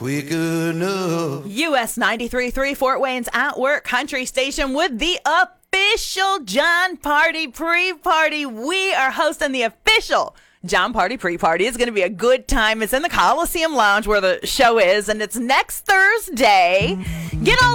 Quick enough. US 93.3 Fort Wayne's At Work Country Station with the official John Party pre-party. We are hosting the official John Party pre-party. It's going to be a good time. It's in the Coliseum Lounge where the show is, and it's next Thursday. Get all